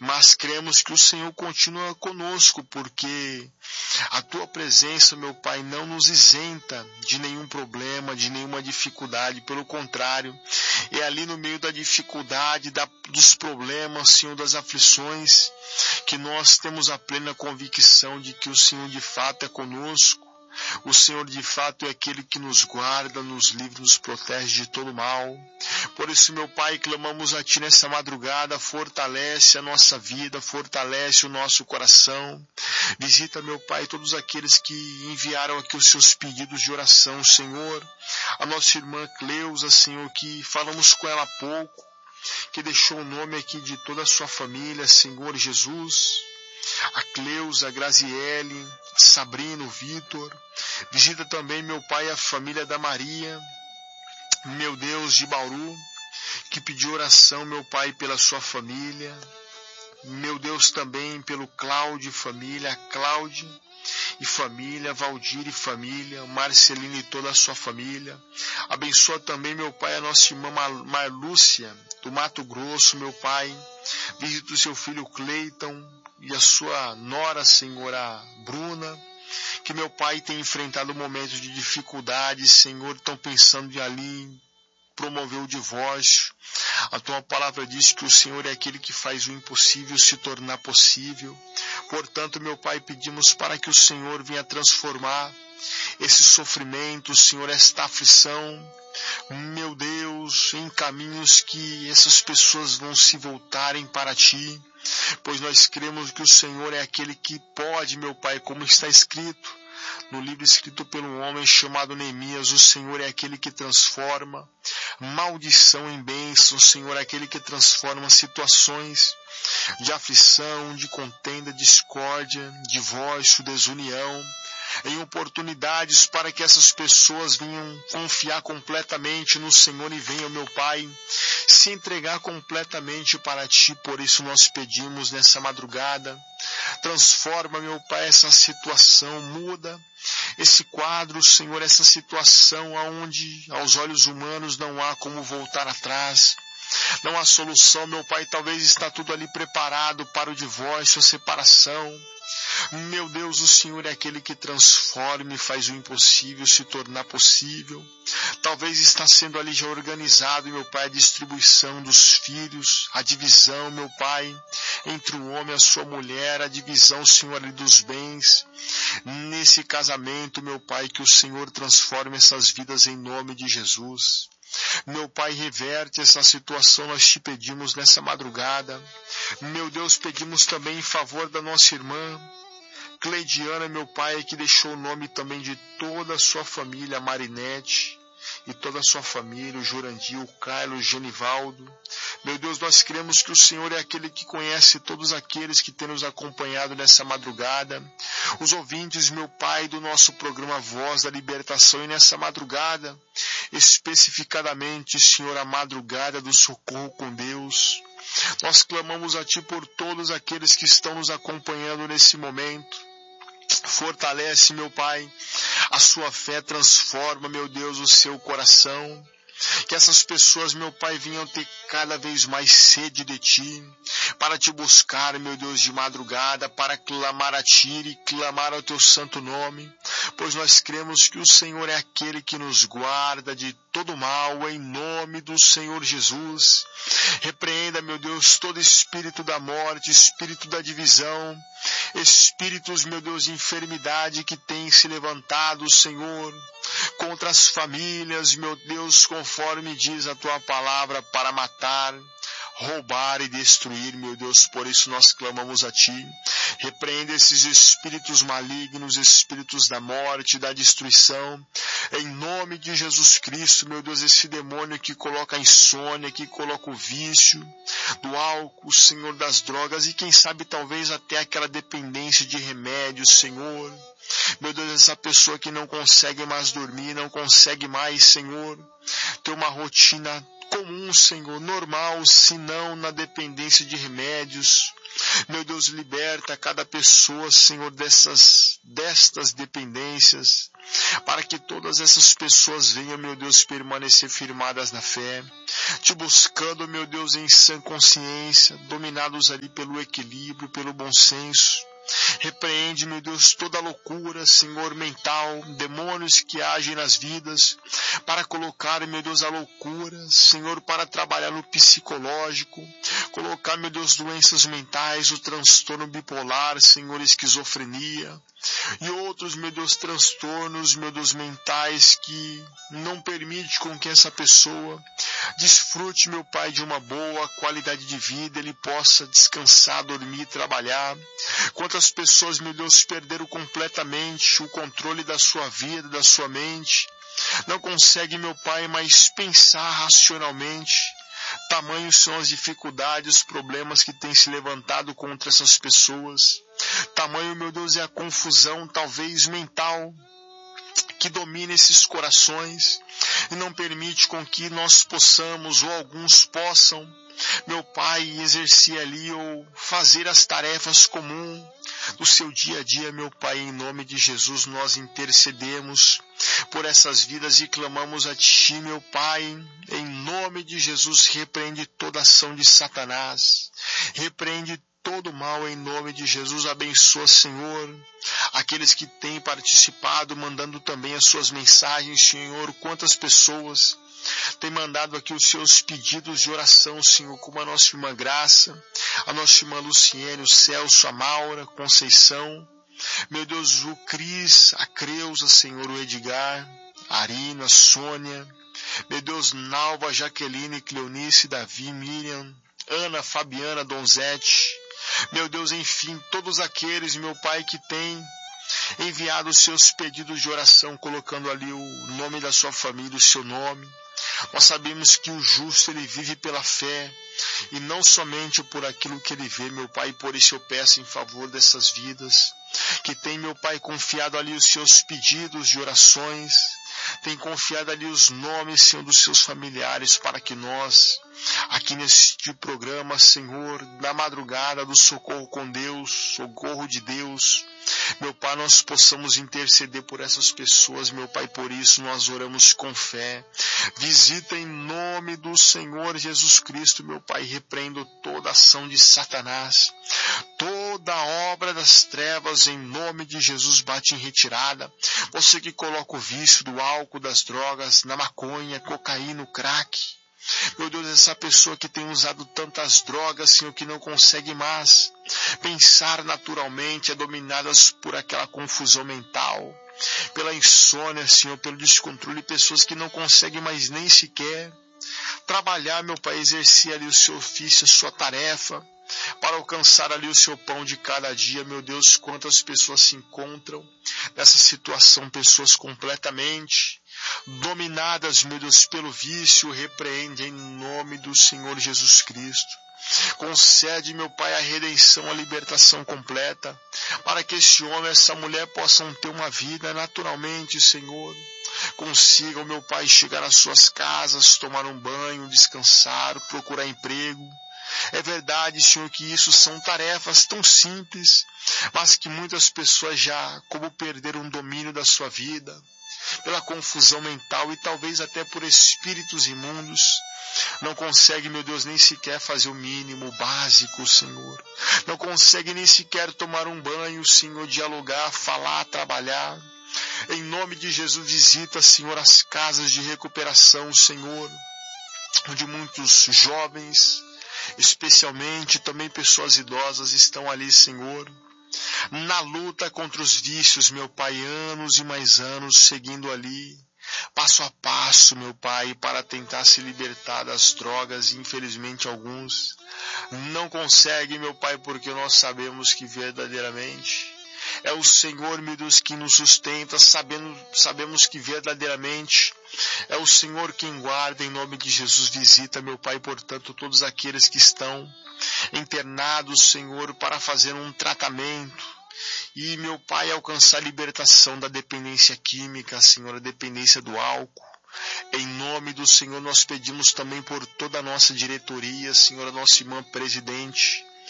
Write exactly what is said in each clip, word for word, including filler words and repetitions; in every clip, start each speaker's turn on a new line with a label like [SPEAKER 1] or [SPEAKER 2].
[SPEAKER 1] mas cremos que o Senhor continua conosco, porque a Tua presença, meu Pai, não nos isenta de nenhum problema, de nenhuma dificuldade, pelo contrário, é ali no meio da dificuldade, da, dos problemas, Senhor, das aflições, que nós temos a plena convicção de que o Senhor de fato é conosco. O Senhor de fato é aquele que nos guarda, nos livra, nos protege de todo mal. Por isso, meu Pai, clamamos a Ti nessa madrugada, fortalece a nossa vida, fortalece o nosso coração. Visita, meu Pai, todos aqueles que enviaram aqui os seus pedidos de oração, Senhor. A nossa irmã Cleusa, Senhor, que falamos com ela há pouco, que deixou o nome aqui de toda a sua família, Senhor Jesus. A Cleusa, a Graziele, Sabrina, o Vitor. Visita também, meu Pai, a família da Maria, meu Deus, de Bauru, que pediu oração, meu Pai, pela sua família. Meu Deus, também pelo Cláudio e família, Cláudia e família, Valdir e família, Marcelina e toda a sua família. Abençoa também, meu Pai, a nossa irmã Marlúcia, do Mato Grosso, meu Pai. Visita o seu filho Cleiton e a sua nora, Senhor, a Bruna, que meu Pai tem enfrentado momentos de dificuldade, Senhor, estão pensando em ali promover o divórcio. A Tua palavra diz que o Senhor é aquele que faz o impossível se tornar possível. Portanto, meu Pai, pedimos para que o Senhor venha transformar esse sofrimento, Senhor, esta aflição, meu Deus, em caminhos que essas pessoas vão se voltarem para Ti, pois nós cremos que o Senhor é aquele que pode, meu Pai, como está escrito no livro escrito pelo homem chamado Neemias, o Senhor é aquele que transforma maldição em bênção, o Senhor é aquele que transforma situações de aflição, de contenda, discórdia, divórcio, desunião, em oportunidades para que essas pessoas venham confiar completamente no Senhor e venham, meu Pai, se entregar completamente para Ti. Por isso nós pedimos nessa madrugada, transforma, meu Pai, essa situação, muda esse quadro, Senhor, essa situação onde aos olhos humanos não há como voltar atrás. Não há solução, meu Pai, talvez está tudo ali preparado para o divórcio, a separação. Meu Deus, o Senhor é aquele que transforma e faz o impossível se tornar possível. Talvez está sendo ali já organizado, meu Pai, a distribuição dos filhos, a divisão, meu Pai, entre o homem e a sua mulher, a divisão, Senhor, ali dos bens. Nesse casamento, meu Pai, que o Senhor transforme essas vidas em nome de Jesus. Meu Pai, reverte essa situação, nós Te pedimos nessa madrugada. Meu Deus, pedimos também em favor da nossa irmã Cleidiana, meu Pai, que deixou o nome também de toda a sua família, a Marinete e toda a sua família, o Jurandir, o Carlos, o Genivaldo. Meu Deus, nós cremos que o Senhor é aquele que conhece todos aqueles que têm nos acompanhado nessa madrugada, os ouvintes, meu Pai, do nosso programa Voz da Libertação, e nessa madrugada, especificadamente, Senhor, a madrugada do socorro com Deus. Nós clamamos a Ti por todos aqueles que estão nos acompanhando nesse momento. Fortalece, meu Pai, a sua fé, transforma, meu Deus, o seu coração. Que essas pessoas, meu Pai, venham ter cada vez mais sede de Ti, para Te buscar, meu Deus, de madrugada, para clamar a Ti e clamar ao Teu santo nome, pois nós cremos que o Senhor é aquele que nos guarda de todo mal, em nome do Senhor Jesus. Repreenda, meu Deus, todo espírito da morte, espírito da divisão, espíritos, meu Deus, de enfermidade que tem se levantado, Senhor, contra as famílias, meu Deus, conforme diz a Tua palavra, para matar, roubar e destruir, meu Deus. Por isso nós clamamos a Ti. Repreenda esses espíritos malignos, espíritos da morte, da destruição, em nome de Jesus Cristo, meu Deus, esse demônio que coloca a insônia, que coloca o vício do álcool, Senhor, das drogas, e quem sabe talvez até aquela dependência de remédios, Senhor. Meu Deus, essa pessoa que não consegue mais dormir, não consegue mais, Senhor, ter uma rotina comum, Senhor, normal, se não na dependência de remédios. Meu Deus, liberta cada pessoa, Senhor, dessas, destas dependências, para que todas essas pessoas venham, meu Deus, permanecer firmadas na fé, te buscando, meu Deus, em sã consciência, dominados ali pelo equilíbrio, pelo bom senso. Repreende, meu Deus, toda loucura, Senhor, mental, demônios que agem nas vidas, para colocar, meu Deus, a loucura, Senhor, para trabalhar no psicológico, colocar, meu Deus, doenças mentais, o transtorno bipolar, Senhor, esquizofrenia, e outros, meu Deus, transtornos, meu Deus, mentais que não permite com que essa pessoa desfrute, meu Pai, de uma boa qualidade de vida, ele possa descansar, dormir, trabalhar. Quantas pessoas, meu Deus, perderam completamente o controle da sua vida, da sua mente, não conseguem, meu Pai, mais pensar racionalmente. Tamanhos são as dificuldades, os problemas que têm se levantado contra essas pessoas. Tamanho, meu Deus, é a confusão, talvez mental, que domina esses corações e não permite com que nós possamos, ou alguns possam, meu Pai, exercer ali ou fazer as tarefas comuns do seu dia a dia, meu Pai. Em nome de Jesus, nós intercedemos por essas vidas e clamamos a Ti, meu Pai. Em nome de Jesus, repreende toda ação de Satanás, repreende todo mal em nome de Jesus. Abençoa, Senhor, aqueles que têm participado, mandando também as suas mensagens, Senhor. Quantas pessoas têm mandado aqui os seus pedidos de oração, Senhor, como a nossa irmã Graça, a nossa irmã Luciene, o Celso, a Maura, Conceição, meu Deus, o Cris, a Creuza, Senhor, o Edgar, a Arina, a Sônia, meu Deus, Nalva, Jaqueline, Cleonice, Davi, Miriam, Ana, Fabiana, Donzete, meu Deus, enfim, todos aqueles, meu Pai, que têm enviado os seus pedidos de oração, colocando ali o nome da sua família, o seu nome. Nós sabemos que o justo, ele vive pela fé, e não somente por aquilo que ele vê, meu Pai. Por isso eu peço em favor dessas vidas, que tem, meu Pai, confiado ali os seus pedidos de orações, tem confiado ali os nomes, Senhor, dos seus familiares, para que nós, aqui neste programa, Senhor, na madrugada do Socorro com Deus, Socorro de Deus, meu Pai, nós possamos interceder por essas pessoas, meu Pai. Por isso nós oramos com fé. Visita em nome do Senhor Jesus Cristo, meu Pai. Repreendo toda ação de Satanás, toda obra das trevas, em nome de Jesus, bate em retirada. Você que coloca o vício do álcool, das drogas, na maconha, cocaína, crack, meu Deus, essa pessoa que tem usado tantas drogas, Senhor, que não consegue mais pensar naturalmente, é dominada por aquela confusão mental, pela insônia, Senhor, pelo descontrole, pessoas que não conseguem mais nem sequer trabalhar, meu Pai, exercer ali o seu ofício, a sua tarefa, para alcançar ali o seu pão de cada dia. Meu Deus, quantas pessoas se encontram nessa situação, pessoas completamente dominadas, meu Deus, pelo vício. Repreende em nome do Senhor Jesus Cristo. Concede, meu Pai, a redenção, a libertação completa, para que esse homem, essa mulher possam ter uma vida naturalmente, Senhor. Consigam, meu Pai, chegar às suas casas, tomar um banho, descansar, procurar emprego. É verdade, Senhor, que isso são tarefas tão simples, mas que muitas pessoas já, como perderam o domínio da sua vida, pela confusão mental e talvez até por espíritos imundos, não consegue, meu Deus, nem sequer fazer o mínimo, o básico, Senhor. Não consegue nem sequer tomar um banho, Senhor, dialogar, falar, trabalhar. Em nome de Jesus, visita, Senhor, as casas de recuperação, Senhor, onde muitos jovens, especialmente também pessoas idosas, estão ali, Senhor, na luta contra os vícios, meu Pai, anos e mais anos, seguindo ali, passo a passo, meu Pai, para tentar se libertar das drogas. Infelizmente alguns não conseguem, meu Pai, porque nós sabemos que verdadeiramente é o Senhor, meu Deus, que nos sustenta. Sabendo, sabemos que verdadeiramente é o Senhor quem guarda. Em nome de Jesus, visita, meu Pai, portanto, todos aqueles que estão internados, Senhor, para fazer um tratamento e, meu Pai, alcançar a libertação da dependência química, Senhor, a dependência do álcool. Em nome do Senhor, nós pedimos também por toda a nossa diretoria, Senhor, a nossa irmã presidente,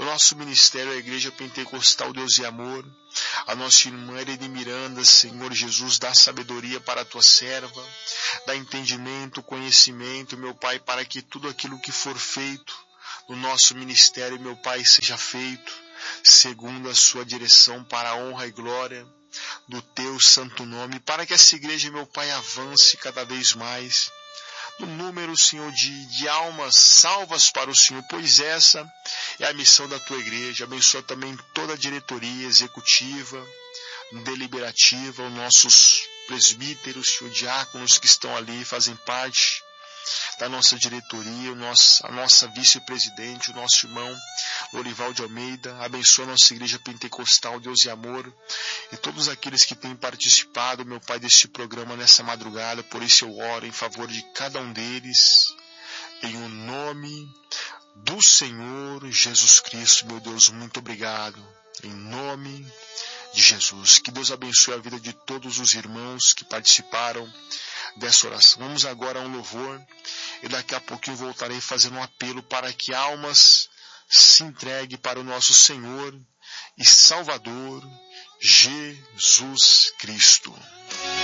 [SPEAKER 1] nosso ministério, a Igreja Pentecostal Deus e Amor, a nossa irmã Irene Miranda, Senhor Jesus, dá sabedoria para a tua serva, dá entendimento, conhecimento, meu Pai, para que tudo aquilo que for feito no nosso ministério, meu Pai, seja feito segundo a sua direção, para a honra e glória do teu santo nome, para que essa igreja, meu Pai, avance cada vez mais no número, Senhor, de, de almas salvas para o Senhor, pois essa é a missão da tua igreja. Abençoa também toda a diretoria executiva, deliberativa, os nossos presbíteros, Senhor, diáconos que estão ali, fazem parte da nossa diretoria, o nosso, a nossa vice-presidente, o nosso irmão Lorival de Almeida. Abençoa a nossa igreja pentecostal Deus e Amor e todos aqueles que têm participado, meu Pai, deste programa nessa madrugada. Por isso eu oro em favor de cada um deles, em o nome do Senhor Jesus Cristo. Meu Deus, muito obrigado, em nome de Jesus. Que Deus abençoe a vida de todos os irmãos que participaram dessa oração. Vamos agora a um louvor e daqui a pouquinho voltarei fazendo um apelo para que almas se entreguem para o nosso Senhor e Salvador Jesus Cristo.